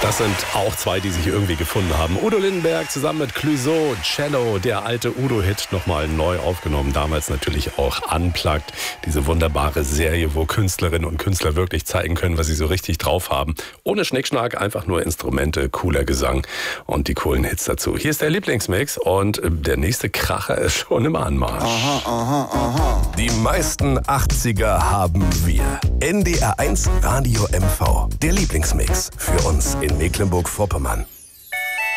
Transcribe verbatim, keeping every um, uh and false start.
Das sind auch zwei, die sich irgendwie gefunden haben. Udo Lindenberg zusammen mit Clouseau, Cello, der alte Udo-Hit, nochmal neu aufgenommen. Damals natürlich auch Unplugged, diese wunderbare Serie, wo Künstlerinnen und Künstler wirklich zeigen können, was sie so richtig drauf haben. Ohne Schnickschnack, einfach nur Instrumente, cooler Gesang und die coolen Hits dazu. Hier ist der Lieblingsmix und der nächste Kracher ist schon im Anmarsch. Aha, aha, aha. Die meisten achtziger haben wir. N D R eins Radio M V. Der Lieblingsmix für uns in Mecklenburg-Vorpommern.